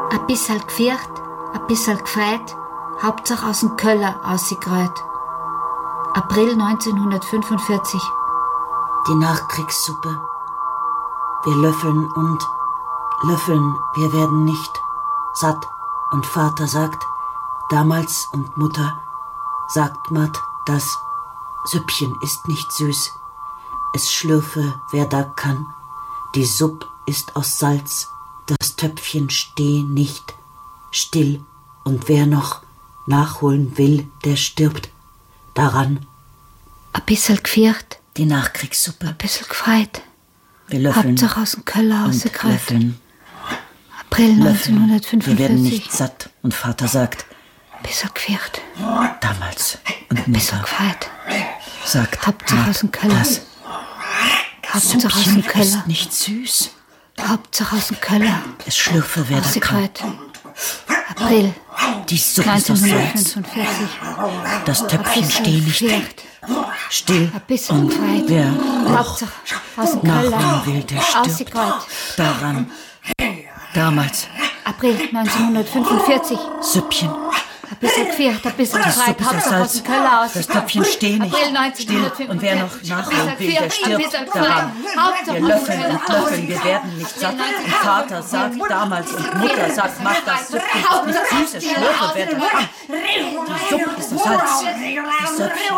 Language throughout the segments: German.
Ein bisschen gefeiert, ein bisschen gefreut, Hauptsache aus dem Keller ausgegrölt. April 1945. Die Nachkriegssuppe. Wir löffeln und löffeln, wir werden nicht satt. Und Vater sagt, damals und Mutter sagt Matt, das Süppchen ist nicht süß. Es schlürfe, wer da kann. Die Supp ist aus Salz, das Töpfchen steh nicht still. Und wer noch nachholen will, der stirbt daran. Ein bisschen gefeiert. Die Nachkriegssuppe. Ein bisschen gefreut. Wir löffeln. Hauptsache aus dem Keller ausgegrölt. Löffeln. April 1945. Wir werden nicht satt. Und Vater sagt, ein bisschen gefeiert. Damals und Ein bisschen Mutter gefreut. sagt, Hauptsache aus dem Keller. das Hauptsache aus Süppchen dem Keller. ist nicht süß. Hauptsache aus dem Keller. Es schlürfe, wer da kann. Ausgegrölt. April Die Suppe ist aus Salz. 1945. Das Töpfchen steh nicht gefeiert. still. Ein bisschen gefreut. Wer noch Hauptsache aus dem Keller. nachholen will, der stirbt Ausgegrölt. daran. Damals. April 1945. Süppchen. Ein bisschen gefeiert, ein bisschen Die gefreut. Suppe ist aus Hauptsache aus Salz. dem Keller aus. Das Töpfchen steh nicht April 1945. still. Und wer noch nachholen will, der Ein stirbt bisschen daran. gefreut. Hauptsache Wir aus dem löffeln Keller. und löffeln, wir werden nicht satt. Und Vater sagt damals und Mutter sagt, mach das Süppchen ist nicht süß, es schlürfe, wer da kann. Die Suppe ist aus Salz. Das Süppchen.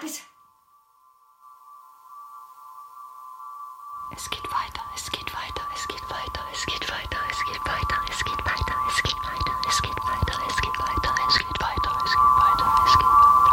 Es geht weiter, es geht weiter, es geht weiter, es geht weiter, es geht weiter, es geht weiter, es geht weiter, es geht weiter, es geht weiter, es geht weiter, es geht weiter, es geht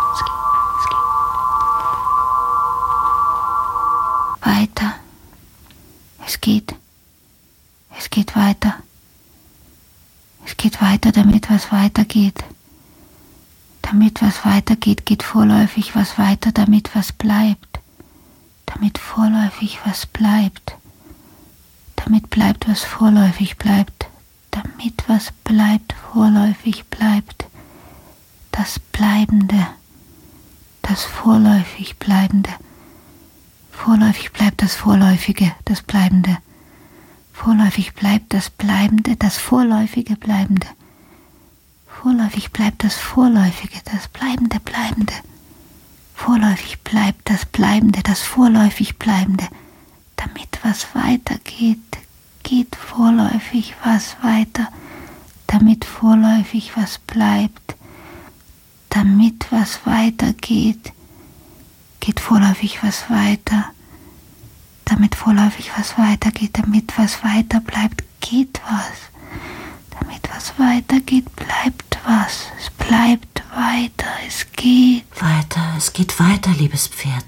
weiter, es geht weiter. Es geht weiter. Es geht weiter, damit was weitergeht. Damit was weitergeht, geht vorläufig was weiter, damit was bleibt. Damit vorläufig was bleibt. Damit bleibt, was vorläufig bleibt. Damit was bleibt, vorläufig bleibt. Das Bleibende. Das vorläufig Bleibende. Vorläufig bleibt das Vorläufige, das Bleibende. Vorläufig bleibt das Bleibende, das vorläufige Bleibende. Vorläufig bleibt das Vorläufige, das Bleibende, Bleibende. Vorläufig bleibt das Bleibende, das vorläufig Bleibende. Damit was weitergeht, geht vorläufig was weiter. Damit vorläufig was bleibt. Damit was weitergeht, geht vorläufig was weiter. Damit vorläufig was weitergeht, damit was weiter bleibt, geht was. Damit was weitergeht, bleibt was. Es bleibt weiter, es geht. Weiter, es geht weiter, liebes Pferd.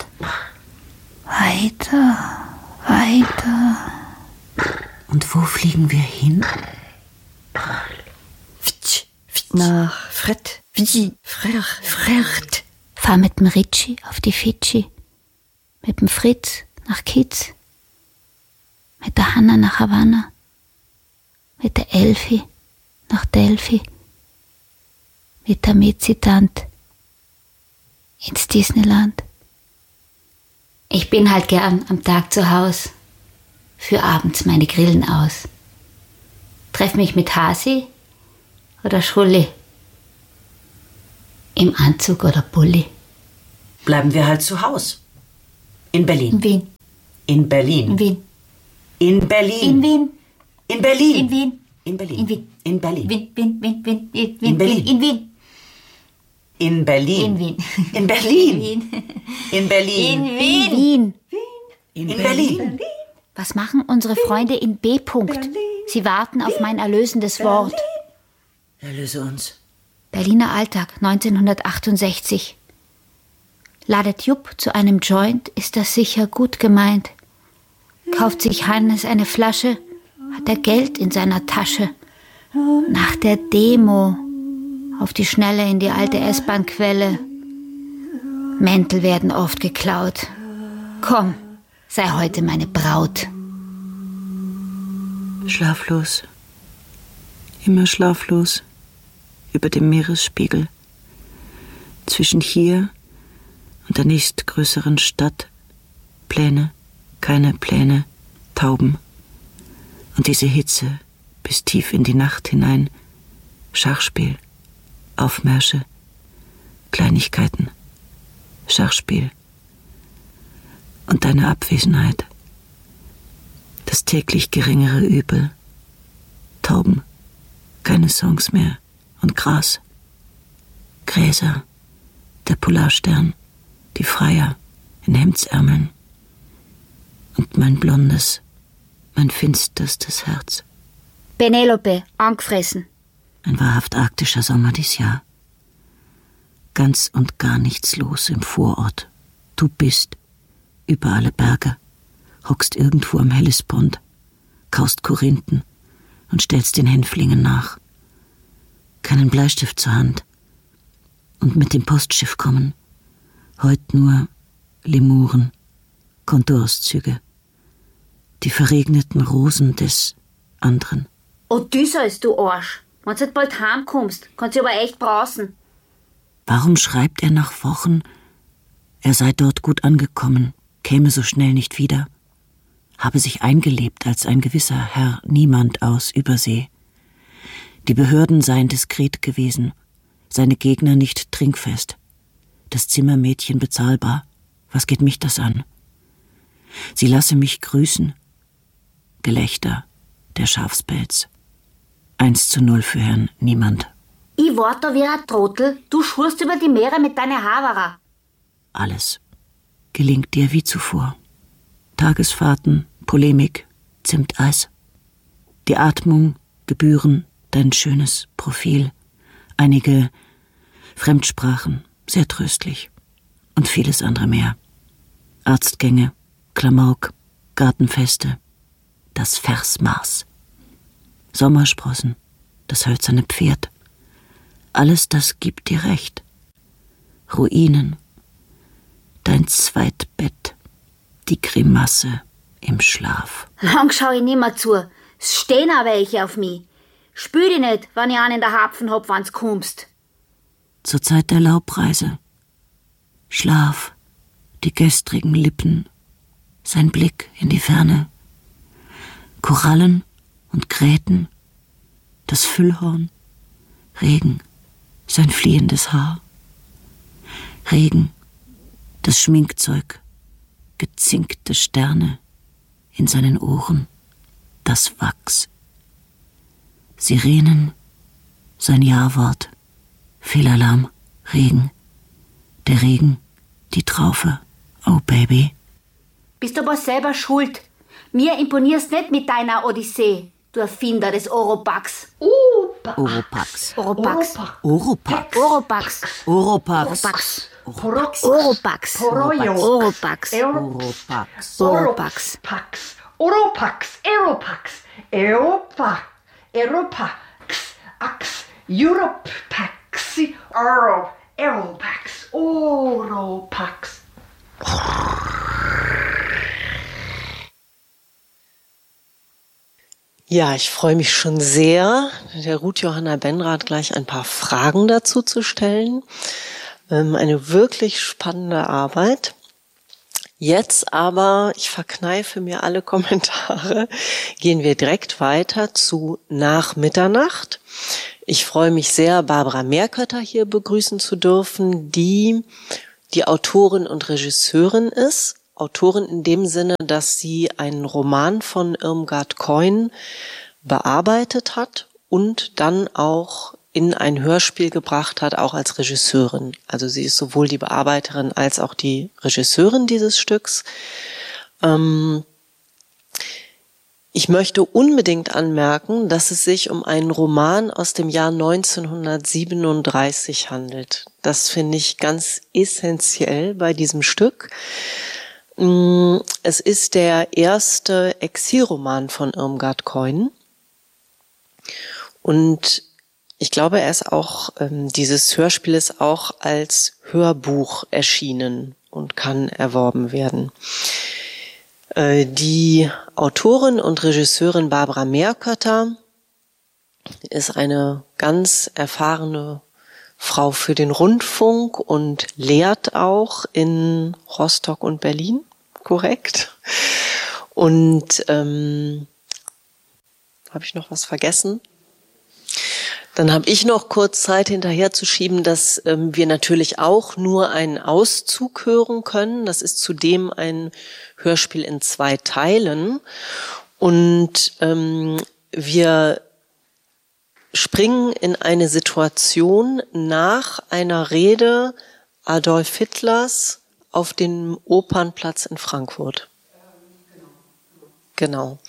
Weiter, weiter. Und wo fliegen wir hin? Nach Fred, Frert. Fahr mit dem Ritchie auf die Fidschi. Mit dem Fritz nach Kitz. Mit der Hanna nach Havanna. Mit der Elfi nach Delphi. Mit der Mitzitant ins Disneyland. Ich bin halt gern am Tag zu Haus. Für abends meine Grillen aus. Treff mich mit Hasi oder Schrulli. Im Anzug oder Pulli. Bleiben wir halt zu Haus. In Berlin. In Wien. In Berlin. In Wien. In Berlin. In Wien. In Berlin. In Wien. In Berlin. In Wien. In Berlin. Wien, Wien, Wien, Wien, Wien, In Berlin. In Wien. In Berlin. In Wien. In Berlin. In Wien. In Berlin. In Wien. In Berlin. Was machen unsere Freunde in B. -Punkt? Sie warten auf mein erlösendes Wort. Erlöse uns. Berliner Alltag 1968. Ladet Jupp zu einem Joint, ist das sicher gut gemeint. Kauft sich Hannes eine Flasche, hat er Geld in seiner Tasche. Nach der Demo auf die Schnelle in die alte S-Bahn-Quelle. Mäntel werden oft geklaut. Komm, sei heute meine Braut. Schlaflos. Immer schlaflos. Über dem Meeresspiegel. Zwischen hier und der nächstgrößeren Stadt. Pläne, keine Pläne, Tauben. Und diese Hitze bis tief in die Nacht hinein. Schachspiel, Aufmärsche, Kleinigkeiten, Schachspiel und deine Abwesenheit. Das täglich geringere Übel. Tauben, keine Songs mehr und Gras. Gräser, der Polarstern, die Freier in Hemdsärmeln und mein blondes, mein finsterstes Herz. Penelope, angefressen. Ein wahrhaft arktischer Sommer dies Jahr. Ganz und gar nichts los im Vorort. Du bist über alle Berge, hockst irgendwo am Hellespont, kaust Korinthen und stellst den Hänflingen nach. Keinen Bleistift zur Hand. Und mit dem Postschiff kommen. Heut nur Lemuren, Kontorauszüge. Die verregneten Rosen des anderen. Odysseus, du Arsch. Wenn du bald heimkommst, kannst du aber echt brausen. Warum schreibt er nach Wochen, er sei dort gut angekommen, käme so schnell nicht wieder, habe sich eingelebt als ein gewisser Herr Niemand aus Übersee. Die Behörden seien diskret gewesen, seine Gegner nicht trinkfest, das Zimmermädchen bezahlbar, was geht mich das an? Sie lasse mich grüßen. Gelächter, der Schafspelz. 1:0 für Herrn Niemand. Ich wart da wie ein Trottel, du schurst über die Meere mit deiner Havara. Alles gelingt dir wie zuvor. Tagesfahrten, Polemik, Zimteis. Die Atmung, Gebühren, dein schönes Profil. Einige Fremdsprachen, sehr tröstlich. Und vieles andere mehr. Arztgänge, Klamauk, Gartenfeste, das Versmaß. Sommersprossen, das hölzerne Pferd. Alles das gibt dir recht. Ruinen, dein Zweitbett, die Grimasse im Schlaf. Lang schau ich nimmer zu. Es stehen auch welche auf mich. Spür dich nicht, wenn ich einen in der Hapfen hab, wann's kommst. Zur Zeit der Laubreise. Schlaf, die gestrigen Lippen, sein Blick in die Ferne. Korallen und Gräten, das Füllhorn, Regen, sein fliehendes Haar. Regen, das Schminkzeug, gezinkte Sterne in seinen Ohren, das Wachs. Sirenen, sein Ja-Wort, Fehlalarm, Regen, der Regen, die Traufe, oh Baby. Bist aber selber schuld. Mir imponierst nicht mit deiner Odyssee, du Erfinder des Oropax. Oropax. Oropax. Oropax. Oropax. Oropax. Oropax. Oropax. Oropax. Oropax. Oropax. Oropax. Oropax. Europa. Europax. Ax. Europax. Europax. Oropax. Ja, ich freue mich schon sehr, der Ruth Johanna Benrath gleich ein paar Fragen dazu zu stellen. Eine wirklich spannende Arbeit. Jetzt aber, ich verkneife mir alle Kommentare, gehen wir direkt weiter zu Nach Mitternacht. Ich freue mich sehr, Barbara Meerkötter hier begrüßen zu dürfen, die Autorin und Regisseurin ist. Autorin in dem Sinne, dass sie einen Roman von Irmgard Keun bearbeitet hat und dann auch in ein Hörspiel gebracht hat, auch als Regisseurin. Also sie ist sowohl die Bearbeiterin als auch die Regisseurin dieses Stücks. Ich möchte unbedingt anmerken, dass es sich um einen Roman aus dem Jahr 1937 handelt. Das finde ich ganz essentiell bei diesem Stück. Es ist der erste Exilroman von Irmgard Keun. Und ich glaube, er ist auch, dieses Hörspiel ist auch als Hörbuch erschienen und kann erworben werden. Die Autorin und Regisseurin Barbara Meerkötter ist eine ganz erfahrene Frau für den Rundfunk und lehrt auch in Rostock und Berlin, korrekt. Und Habe ich noch was vergessen? Dann habe ich noch kurz Zeit hinterher zu schieben, dass wir natürlich auch nur einen Auszug hören können. Das ist zudem ein Hörspiel in 2 Teilen. Und wir springen in eine Situation nach einer Rede Adolf Hitlers auf dem Opernplatz in Frankfurt. Genau.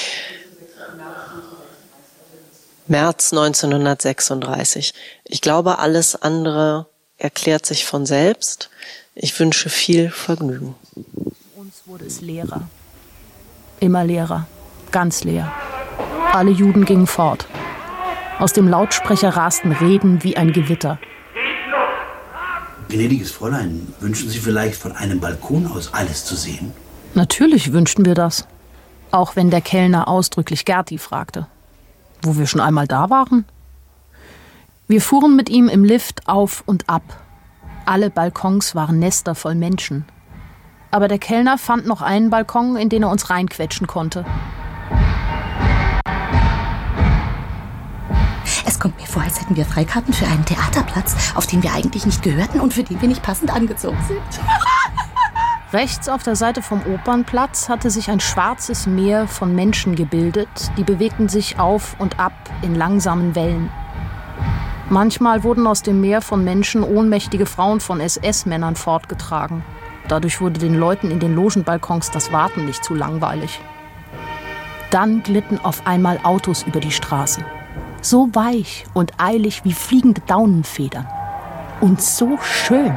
März 1936. Ich glaube, alles andere erklärt sich von selbst. Ich wünsche viel Vergnügen. Uns wurde es leerer. Immer leerer. Ganz leer. Alle Juden gingen fort. Aus dem Lautsprecher rasten Reden wie ein Gewitter. Gnädiges Fräulein, wünschen Sie vielleicht von einem Balkon aus alles zu sehen? Natürlich wünschten wir das. Auch wenn der Kellner ausdrücklich Gerti fragte. Wo wir schon einmal da waren? Wir fuhren mit ihm im Lift auf und ab. Alle Balkons waren Nester voll Menschen. Aber der Kellner fand noch einen Balkon, in den er uns reinquetschen konnte. Es kommt mir vor, als hätten wir Freikarten für einen Theaterplatz, auf den wir eigentlich nicht gehörten und für den wir nicht passend angezogen sind. Rechts auf der Seite vom Opernplatz hatte sich ein schwarzes Meer von Menschen gebildet, die bewegten sich auf und ab in langsamen Wellen. Manchmal wurden aus dem Meer von Menschen ohnmächtige Frauen von SS-Männern fortgetragen. Dadurch wurde den Leuten in den Logenbalkons das Warten nicht zu langweilig. Dann glitten auf einmal Autos über die Straße. So weich und eilig wie fliegende Daunenfedern. Und so schön.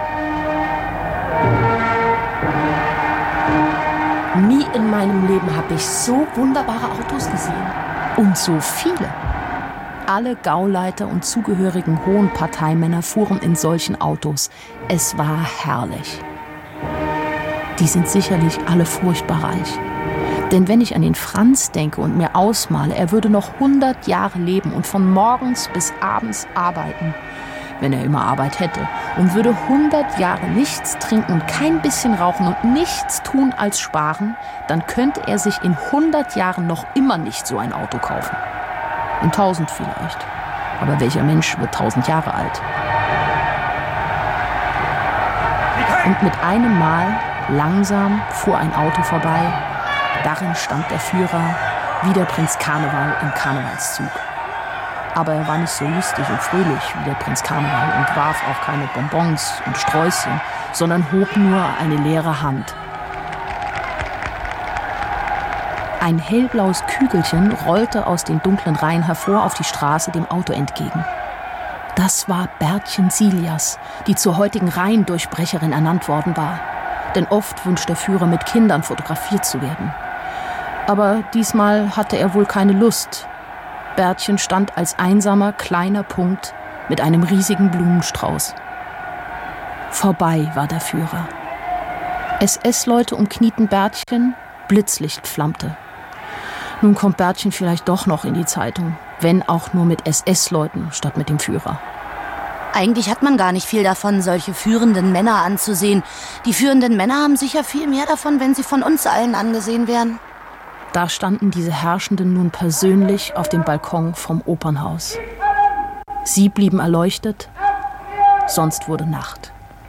Nie in meinem Leben habe ich so wunderbare Autos gesehen. Und so viele. Alle Gauleiter und zugehörigen hohen Parteimänner fuhren in solchen Autos. Es war herrlich. Die sind sicherlich alle furchtbar reich. Denn wenn ich an den Franz denke und mir ausmale, er würde noch 100 Jahre leben und von morgens bis abends arbeiten, wenn er immer Arbeit hätte, und würde 100 Jahre nichts trinken und kein bisschen rauchen und nichts tun als sparen, dann könnte er sich in 100 Jahren noch immer nicht so ein Auto kaufen. In 1000 vielleicht. Aber welcher Mensch wird 1000 Jahre alt? Und mit einem Mal, langsam, fuhr ein Auto vorbei. Darin stand der Führer, wie der Prinz Karneval im Karnevalszug. Aber er war nicht so lustig und fröhlich wie der Prinz Karneval und warf auch keine Bonbons und Sträußchen, sondern hob nur eine leere Hand. Ein hellblaues Kügelchen rollte aus den dunklen Reihen hervor auf die Straße dem Auto entgegen. Das war Bertchen Silias, die zur heutigen Reihendurchbrecherin ernannt worden war. Denn oft wünscht der Führer, mit Kindern fotografiert zu werden. Aber diesmal hatte er wohl keine Lust. Bertchen stand als einsamer, kleiner Punkt mit einem riesigen Blumenstrauß. Vorbei war der Führer. SS-Leute umknieten Bertchen, Blitzlicht flammte. Nun kommt Bertchen vielleicht doch noch in die Zeitung, wenn auch nur mit SS-Leuten statt mit dem Führer. Eigentlich hat man gar nicht viel davon, solche führenden Männer anzusehen. Die führenden Männer haben sicher viel mehr davon, wenn sie von uns allen angesehen werden. Da standen diese Herrschenden nun persönlich auf dem Balkon vom Opernhaus. Sie blieben erleuchtet, sonst wurde Nacht.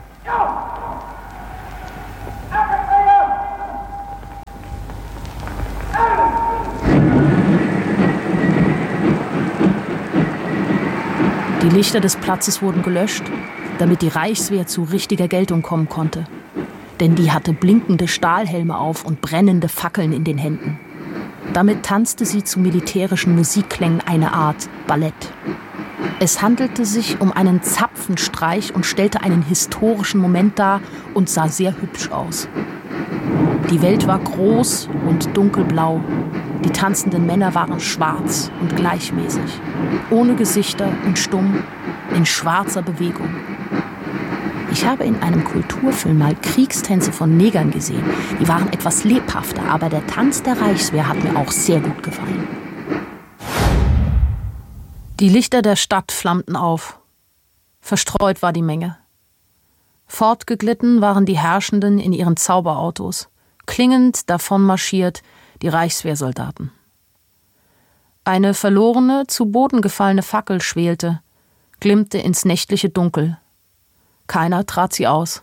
Die Lichter des Platzes wurden gelöscht, damit die Reichswehr zu richtiger Geltung kommen konnte. Denn die hatte blinkende Stahlhelme auf und brennende Fackeln in den Händen. Damit tanzte sie zu militärischen Musikklängen eine Art Ballett. Es handelte sich um einen Zapfenstreich und stellte einen historischen Moment dar und sah sehr hübsch aus. Die Welt war groß und dunkelblau. Die tanzenden Männer waren schwarz und gleichmäßig, ohne Gesichter und stumm, in schwarzer Bewegung. Ich habe in einem Kulturfilm mal Kriegstänze von Negern gesehen. Die waren etwas lebhafter, aber der Tanz der Reichswehr hat mir auch sehr gut gefallen. Die Lichter der Stadt flammten auf. Verstreut war die Menge. Fortgeglitten waren die Herrschenden in ihren Zauberautos, klingend davon marschiert die Reichswehrsoldaten. Eine verlorene, zu Boden gefallene Fackel schwelte, glimmte ins nächtliche Dunkel. Keiner trat sie aus.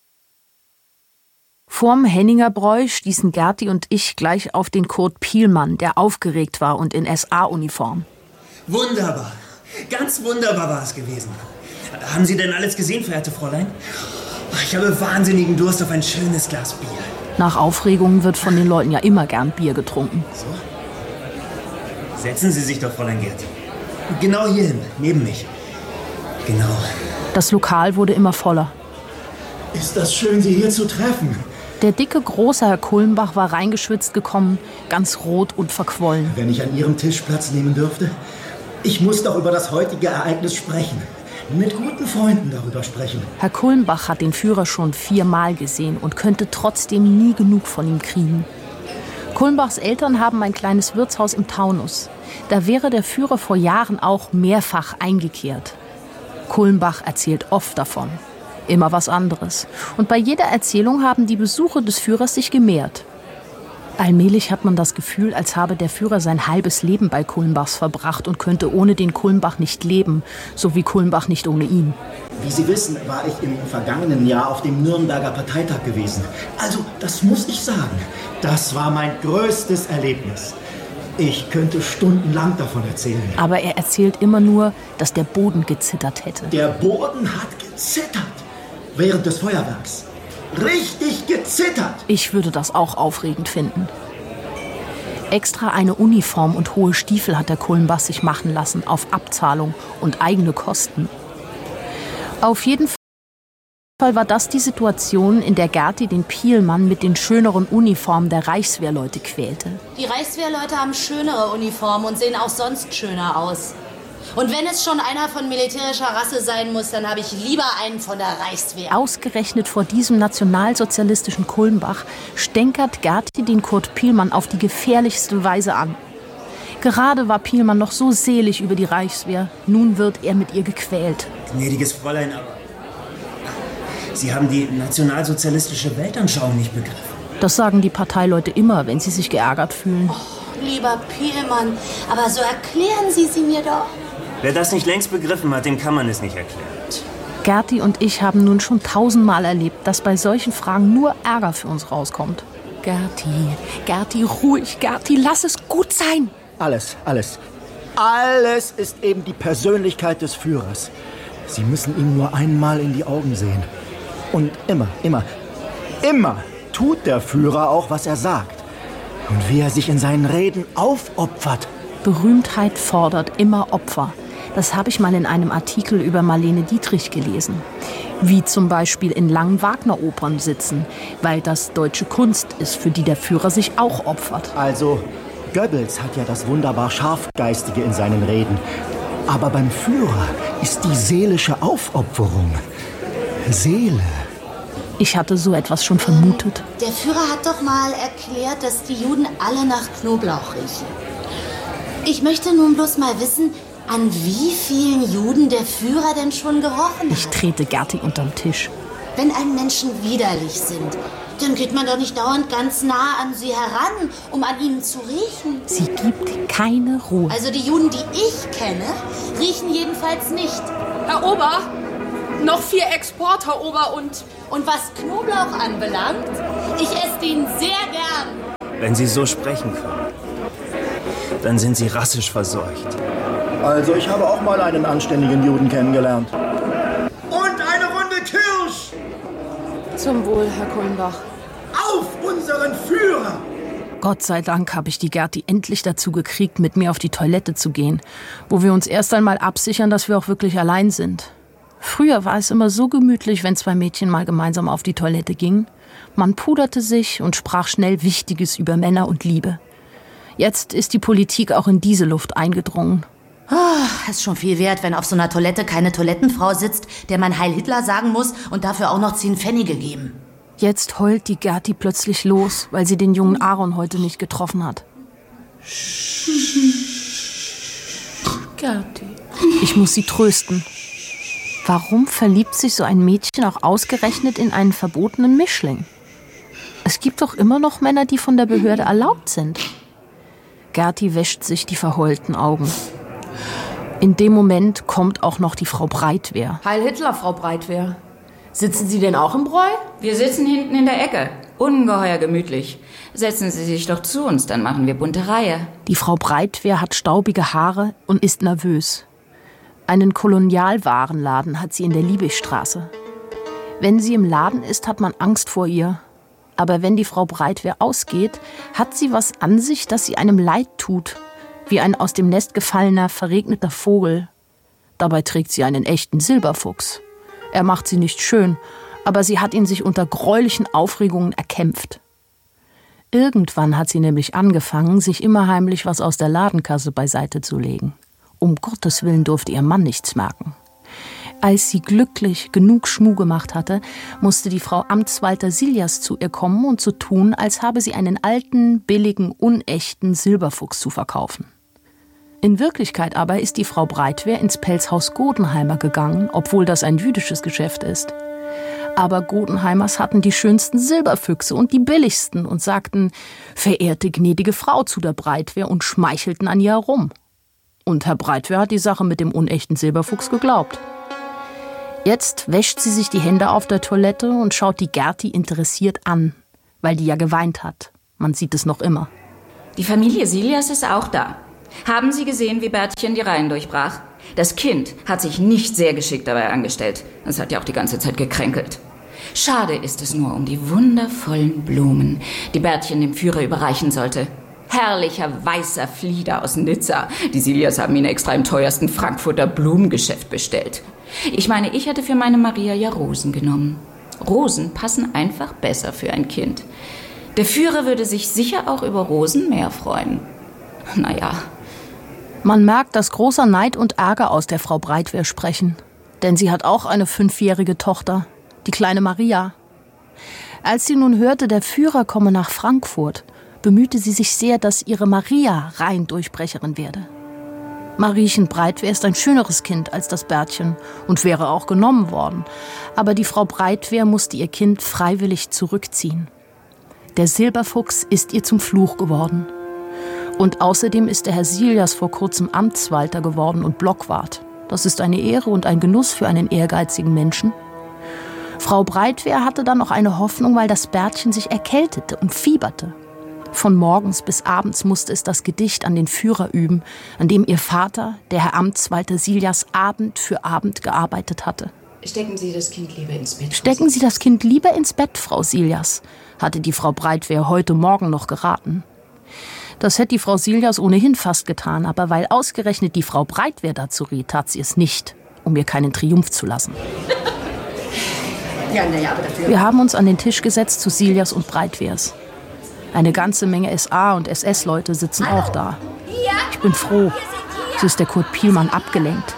Vorm Henningerbräu stießen Gerti und ich gleich auf den Kurt Pielmann, der aufgeregt war und in SA-Uniform. Wunderbar. Ganz wunderbar war es gewesen. Haben Sie denn alles gesehen, verehrte Fräulein? Ich habe wahnsinnigen Durst auf ein schönes Glas Bier. Nach Aufregung wird von den Leuten ja immer gern Bier getrunken. So. Setzen Sie sich doch, Fräulein Gerti. Genau hierhin, neben mich. Genau. Das Lokal wurde immer voller. Ist das schön, Sie hier zu treffen. Der dicke, große Herr Kulmbach war reingeschwitzt gekommen, ganz rot und verquollen. Wenn ich an Ihrem Tisch Platz nehmen dürfte? Ich muss doch über das heutige Ereignis sprechen. Mit guten Freunden darüber sprechen. Herr Kulmbach hat den Führer schon 4-mal gesehen und könnte trotzdem nie genug von ihm kriegen. Kulmbachs Eltern haben ein kleines Wirtshaus im Taunus. Da wäre der Führer vor Jahren auch mehrfach eingekehrt. Kulmbach erzählt oft davon. Immer was anderes. Und bei jeder Erzählung haben die Besuche des Führers sich gemehrt. Allmählich hat man das Gefühl, als habe der Führer sein halbes Leben bei Kulmbachs verbracht und könnte ohne den Kulmbach nicht leben, so wie Kulmbach nicht ohne ihn. Wie Sie wissen, war ich im vergangenen Jahr auf dem Nürnberger Parteitag gewesen. Also, das muss ich sagen. Das war mein größtes Erlebnis. Ich könnte stundenlang davon erzählen. Aber er erzählt immer nur, dass der Boden gezittert hätte. Der Boden hat gezittert während des Feuerwerks. Richtig gezittert. Ich würde das auch aufregend finden. Extra eine Uniform und hohe Stiefel hat der Kulmbach sich machen lassen, auf Abzahlung und eigene Kosten. Auf jeden Fall war das die Situation, in der Gerti den Pielmann mit den schöneren Uniformen der Reichswehrleute quälte. Die Reichswehrleute haben schönere Uniformen und sehen auch sonst schöner aus. Und wenn es schon einer von militärischer Rasse sein muss, dann habe ich lieber einen von der Reichswehr. Ausgerechnet vor diesem nationalsozialistischen Kulmbach stänkert Gerti den Kurt Pielmann auf die gefährlichste Weise an. Gerade war Pielmann noch so selig über die Reichswehr, nun wird er mit ihr gequält. Gnädiges Fräulein, aber Sie haben die nationalsozialistische Weltanschauung nicht begriffen. Das sagen die Parteileute immer, wenn sie sich geärgert fühlen. Oh, lieber Pielmann, aber so erklären Sie sie mir doch. Wer das nicht längst begriffen hat, dem kann man es nicht erklären. Gerti und ich haben nun schon 1000-mal erlebt, dass bei solchen Fragen nur Ärger für uns rauskommt. Gerti, ruhig, Gerti, lass es gut sein. Alles ist eben die Persönlichkeit des Führers. Sie müssen ihm nur einmal in die Augen sehen. Und immer tut der Führer auch, was er sagt. Und wie er sich in seinen Reden aufopfert. Berühmtheit fordert immer Opfer. Das habe ich mal in einem Artikel über Marlene Dietrich gelesen. Wie zum Beispiel in langen Wagner-Opern sitzen, weil das deutsche Kunst ist, für die der Führer sich auch opfert. Also, Goebbels hat ja das wunderbar Scharfgeistige in seinen Reden. Aber beim Führer ist die seelische Aufopferung. Seele. Ich hatte so etwas schon vermutet. Der Führer hat doch mal erklärt, dass die Juden alle nach Knoblauch riechen. Ich möchte nun bloß mal wissen, an wie vielen Juden der Führer denn schon gerochen hat. Ich trete Gerti unterm Tisch. Wenn einem Menschen widerlich sind, dann geht man doch nicht dauernd ganz nah an sie heran, um an ihnen zu riechen. Sie gibt keine Ruhe. Also die Juden, die ich kenne, riechen jedenfalls nicht. Herr Ober, noch 4 Export, Herr Ober, Und was Knoblauch anbelangt, ich esse den sehr gern. Wenn Sie so sprechen können, dann sind Sie rassisch verseucht. Also ich habe auch mal einen anständigen Juden kennengelernt. Und eine Runde Kirsch! Zum Wohl, Herr Kulmbach. Auf unseren Führer! Gott sei Dank habe ich die Gerti endlich dazu gekriegt, mit mir auf die Toilette zu gehen, wo wir uns erst einmal absichern, dass wir auch wirklich allein sind. Früher war es immer so gemütlich, wenn 2 Mädchen mal gemeinsam auf die Toilette gingen. Man puderte sich und sprach schnell Wichtiges über Männer und Liebe. Jetzt ist die Politik auch in diese Luft eingedrungen. Ist schon viel wert, wenn auf so einer Toilette keine Toilettenfrau sitzt, der man Heil Hitler sagen muss und dafür auch noch 10 Pfennige geben. Jetzt heult die Gerti plötzlich los, weil sie den jungen Aaron heute nicht getroffen hat. Gerti. Ich muss sie trösten. Warum verliebt sich so ein Mädchen auch ausgerechnet in einen verbotenen Mischling? Es gibt doch immer noch Männer, die von der Behörde erlaubt sind. Gerti wäscht sich die verheulten Augen. In dem Moment kommt auch noch die Frau Breitwehr. Heil Hitler, Frau Breitwehr. Sitzen Sie denn auch im Bräu? Wir sitzen hinten in der Ecke. Ungeheuer gemütlich. Setzen Sie sich doch zu uns, dann machen wir bunte Reihe. Die Frau Breitwehr hat staubige Haare und ist nervös. Einen Kolonialwarenladen hat sie in der Liebigstraße. Wenn sie im Laden ist, hat man Angst vor ihr. Aber wenn die Frau Breitwehr ausgeht, hat sie was an sich, das sie einem leid tut. Wie ein aus dem Nest gefallener, verregneter Vogel. Dabei trägt sie einen echten Silberfuchs. Er macht sie nicht schön, aber sie hat ihn sich unter gräulichen Aufregungen erkämpft. Irgendwann hat sie nämlich angefangen, sich immer heimlich was aus der Ladenkasse beiseite zu legen. Um Gottes Willen durfte ihr Mann nichts merken. Als sie glücklich genug Schmuh gemacht hatte, musste die Frau Amtswalter Siljas zu ihr kommen und so tun, als habe sie einen alten, billigen, unechten Silberfuchs zu verkaufen. In Wirklichkeit aber ist die Frau Breitwehr ins Pelzhaus Godenheimer gegangen, obwohl das ein jüdisches Geschäft ist. Aber Godenheimers hatten die schönsten Silberfüchse und die billigsten und sagten, verehrte gnädige Frau zu der Breitwehr und schmeichelten an ihr herum. Und Herr Breitwehr hat die Sache mit dem unechten Silberfuchs geglaubt. Jetzt wäscht sie sich die Hände auf der Toilette und schaut die Gerti interessiert an, weil die ja geweint hat. Man sieht es noch immer. Die Familie Siljas ist auch da. Haben Sie gesehen, wie Bertchen die Reihen durchbrach? Das Kind hat sich nicht sehr geschickt dabei angestellt. Es hat ja auch die ganze Zeit gekränkelt. Schade ist es nur um die wundervollen Blumen, die Bertchen dem Führer überreichen sollte. Herrlicher weißer Flieder aus Nizza. Die Siljas haben ihn extra im teuersten Frankfurter Blumengeschäft bestellt. Ich meine, ich hätte für meine Maria ja Rosen genommen. Rosen passen einfach besser für ein Kind. Der Führer würde sich sicher auch über Rosen mehr freuen. Naja. Man merkt, dass großer Neid und Ärger aus der Frau Breitwehr sprechen. Denn sie hat auch eine 5-jährige Tochter, die kleine Maria. Als sie nun hörte, der Führer komme nach Frankfurt, bemühte sie sich sehr, dass ihre Maria Reihendurchbrecherin werde. Mariechen Breitwehr ist ein schöneres Kind als das Bertchen und wäre auch genommen worden. Aber die Frau Breitwehr musste ihr Kind freiwillig zurückziehen. Der Silberfuchs ist ihr zum Fluch geworden. Und außerdem ist der Herr Siljas vor kurzem Amtswalter geworden und Blockwart. Das ist eine Ehre und ein Genuss für einen ehrgeizigen Menschen. Frau Breitwehr hatte dann noch eine Hoffnung, weil das Bertchen sich erkältete und fieberte. Von morgens bis abends musste es das Gedicht an den Führer üben, an dem ihr Vater, der Herr Amtswalter Siljas, Abend für Abend gearbeitet hatte. Stecken Sie das Kind lieber ins Bett. Stecken Sie das Kind lieber ins Bett, Frau Siljas, hatte die Frau Breitwehr heute Morgen noch geraten. Das hätte die Frau Siljas ohnehin fast getan, aber weil ausgerechnet die Frau Breitwehr dazu riet, tat sie es nicht, um ihr keinen Triumph zu lassen. Wir haben uns an den Tisch gesetzt zu Siljas und Breitwehrs. Eine ganze Menge SA- und SS-Leute sitzen auch da. Ich bin froh, so ist der Kurt Pielmann abgelenkt.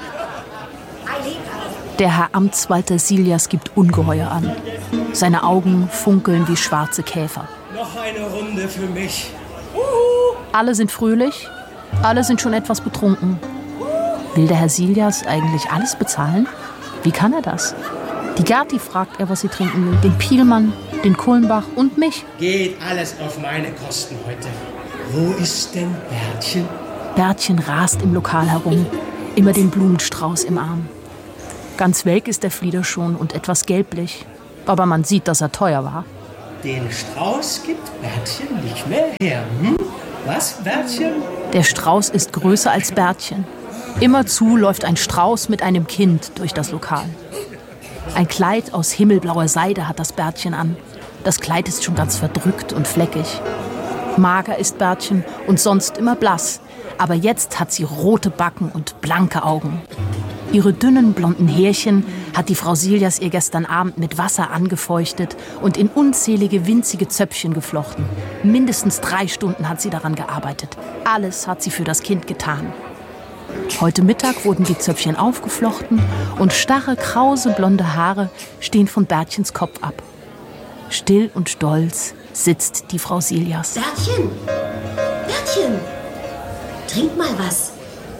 Der Herr Amtswalter Siljas gibt ungeheuer an. Seine Augen funkeln wie schwarze Käfer. Noch eine Runde für mich. Alle sind fröhlich, alle sind schon etwas betrunken. Will der Herr Siljas eigentlich alles bezahlen? Wie kann er das? Die Gerti fragt er, was sie trinken will. Den Pielmann, den Kulmbach und mich. Geht alles auf meine Kosten heute. Wo ist denn Bertchen? Bertchen rast im Lokal herum, immer den Blumenstrauß im Arm. Ganz welk ist der Flieder schon und etwas gelblich. Aber man sieht, dass er teuer war. Den Strauß gibt Bertchen nicht mehr her, hm? Was, Bertchen? Der Strauß ist größer als Bertchen. Immerzu läuft ein Strauß mit einem Kind durch das Lokal. Ein Kleid aus himmelblauer Seide hat das Bertchen an. Das Kleid ist schon ganz verdrückt und fleckig. Mager ist Bertchen und sonst immer blass. Aber jetzt hat sie rote Backen und blanke Augen. Ihre dünnen, blonden Härchen hat die Frau Siljas ihr gestern Abend mit Wasser angefeuchtet und in unzählige winzige Zöpfchen geflochten. Mindestens 3 Stunden hat sie daran gearbeitet. Alles hat sie für das Kind getan. Heute Mittag wurden die Zöpfchen aufgeflochten und starre, krause, blonde Haare stehen von Bertchens Kopf ab. Still und stolz sitzt die Frau Siljas. Bertchen! Bertchen! Trink mal was.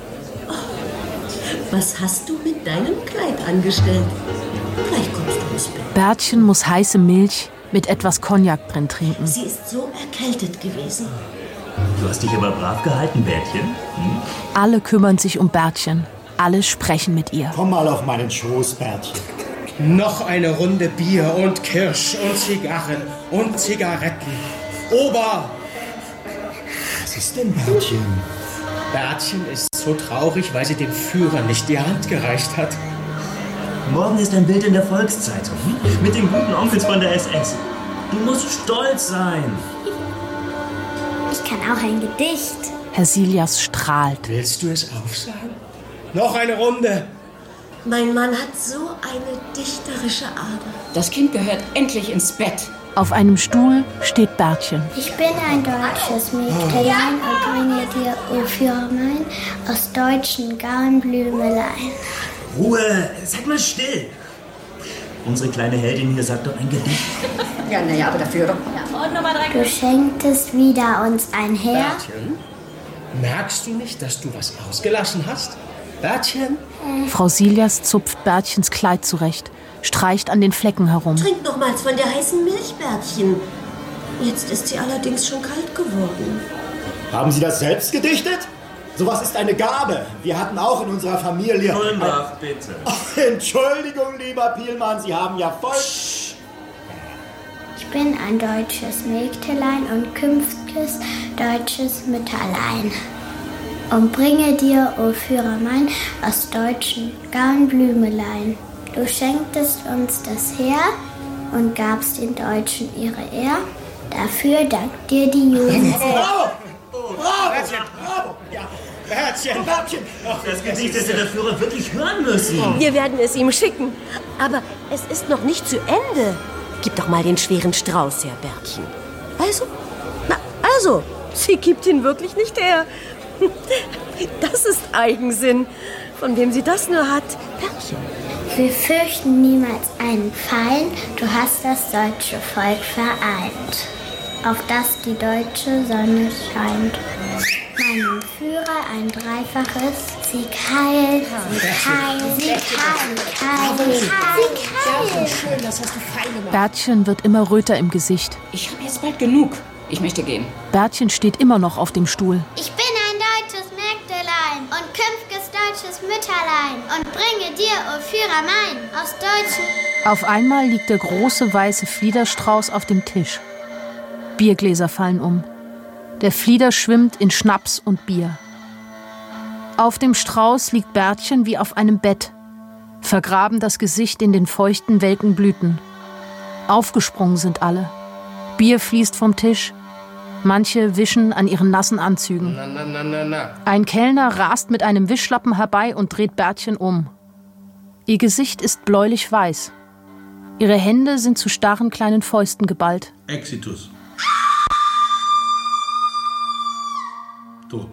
Was hast du mit deinem Kleid angestellt? Gleich kommst du ins Bett. Bertchen muss heiße Milch mit etwas Cognac drin trinken. Sie ist so erkältet gewesen. Du hast dich aber brav gehalten, Bärtchen. Hm? Alle kümmern sich um Bärtchen. Alle sprechen mit ihr. Komm mal auf meinen Schoß, Bärtchen. Noch eine Runde Bier und Kirsch und Zigarren und Zigaretten. Ober! Was ist denn, Bärtchen? Bärtchen ist so traurig, weil sie dem Führer nicht die Hand gereicht hat. Morgen ist ein Bild in der Volkszeitung. Mit den guten Onkels von der SS. Du musst stolz sein. Ich kann auch ein Gedicht. Herr Silias strahlt. Willst du es aufsagen? Noch eine Runde. Mein Mann hat so eine dichterische Ader. Das Kind gehört endlich ins Bett. Auf einem Stuhl steht Bärtchen. Ich bin ein deutsches Mägdelein und bringe dir, o Führer mein, aus deutschen Garnblümelein. Ruhe, seid mal still. Unsere kleine Heldin hier sagt doch ein Gedicht. Ja, naja, aber dafür doch. Ja, und Nummer 3. Du schenktest wieder uns ein Heer. Bärtchen, merkst du nicht, dass du was ausgelassen hast? Bärtchen? Frau Silias zupft Bärtchens Kleid zurecht, streicht an den Flecken herum. Trink nochmals von der heißen Milch, Bärtchen. Jetzt ist sie allerdings schon kalt geworden. Haben Sie das selbst gedichtet? Sowas ist eine Gabe. Wir hatten auch in unserer Familie... Kulmbach, bitte. Oh, Entschuldigung, lieber Pielmann, Sie haben ja voll... Ich bin ein deutsches Mägdelein und künftiges deutsches Mütterlein. Und bringe dir, o Führer mein, aus deutschen Garnblümelein. Du schenktest uns das Heer und gabst den Deutschen ihre Ehr. Dafür dankt dir die Juden. Bravo! Bärtchen! Bravo! Ja. Bärtchen! Bärtchen! Ach, das Gedicht hätte der Führer wirklich hören müssen. Wir werden es ihm schicken. Aber es ist noch nicht zu Ende. Gib doch mal den schweren Strauß her, Bärtchen. Also, sie gibt ihn wirklich nicht her. Das ist Eigensinn. Von wem sie das nur hat, Bärtchen. Wir fürchten niemals einen Feind. Du hast das deutsche Volk vereint, auf das die deutsche Sonne scheint. Meinem Führer ein dreifaches Sieg heil, Sieg heil, Sieg heil, Sieg heil. Schön, das hast du fein gemacht. Bärtchen wird immer röter im Gesicht. Ich habe jetzt bald genug. Ich möchte gehen. Bärtchen steht immer noch auf dem Stuhl. Ich bin ein deutsches Mägdelein und künftiges deutsches Mütterlein und bringe dir, o Führer mein, aus deutschen... Auf einmal liegt der große weiße Fliederstrauß auf dem Tisch. Biergläser fallen um. Der Flieder schwimmt in Schnaps und Bier. Auf dem Strauß liegt Bärtchen wie auf einem Bett, vergraben das Gesicht in den feuchten, welken Blüten. Aufgesprungen sind alle. Bier fließt vom Tisch. Manche wischen an ihren nassen Anzügen. Na. Ein Kellner rast mit einem Wischlappen herbei und dreht Bärtchen um. Ihr Gesicht ist bläulich weiß. Ihre Hände sind zu starren kleinen Fäusten geballt. Exitus. Tot.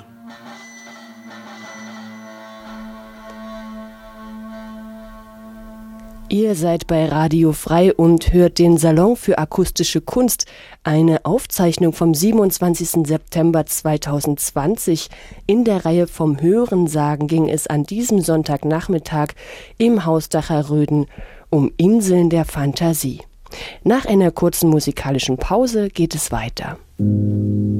Ihr seid bei Radio Frei und hört den Salon für akustische Kunst, eine Aufzeichnung vom 27. September 2020. In der Reihe vom Hörensagen ging es an diesem Sonntagnachmittag im Hausdacher Röden um Inseln der Fantasie. Nach einer kurzen musikalischen Pause geht es weiter.